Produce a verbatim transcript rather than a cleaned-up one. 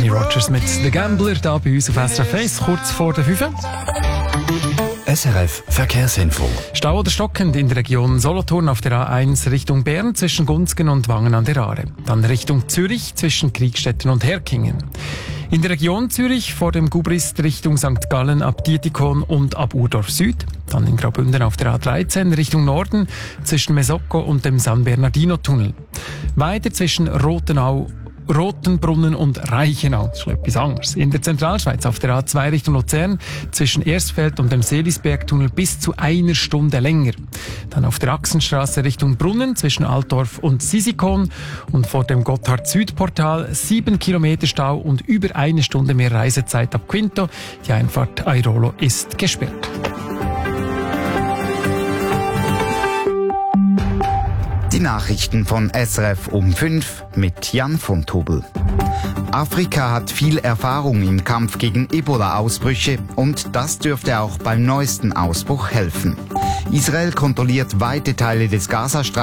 Kenny Rogers mit «The Gambler» da bei uns auf S R F eins, kurz vor der fünf. S R F Verkehrsinfo. Stau oder stockend in der Region Solothurn auf der A eins Richtung Bern zwischen Gunzgen und Wangen an der Aare. Dann Richtung Zürich zwischen Kriegstetten und Herkingen. In der Region Zürich vor dem Gubrist Richtung Sankt Gallen ab Dietikon und ab Urdorf Süd. Dann in Graubünden auf der A dreizehn Richtung Norden zwischen Mesocco und dem San Bernardino-Tunnel. Weiter zwischen Rothenau Rotenbrunnen und Reichenau. Das ist etwas anderes. In der Zentralschweiz auf der A zwei Richtung Luzern zwischen Erstfeld und dem Seelisbergtunnel bis zu einer Stunde länger. Dann auf der Achsenstraße Richtung Brunnen zwischen Altdorf und Sisikon und vor dem Gotthard-Süd-Portal sieben Kilometer Stau und über eine Stunde mehr Reisezeit ab Quinto. Die Einfahrt Airolo ist gesperrt. Die Nachrichten von S R F um fünf mit Jan von Tobel. Afrika hat viel Erfahrung im Kampf gegen Ebola-Ausbrüche und das dürfte auch beim neuesten Ausbruch helfen. Israel kontrolliert weite Teile des Gazastreifens